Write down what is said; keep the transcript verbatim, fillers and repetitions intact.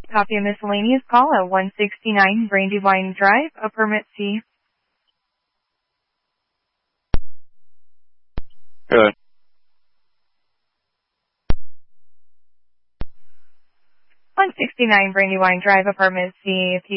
Copy a miscellaneous call at one sixty-nine Brandywine Drive, Apartment C. Hello. one sixty-nine Brandywine Drive, Apartment C. If you